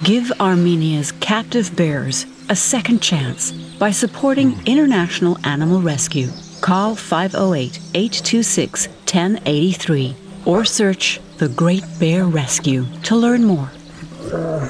Give Armenia's captive bears a second chance by supporting International Animal Rescue. Call 508-826-1083 or search The Great Bear Rescue to learn more.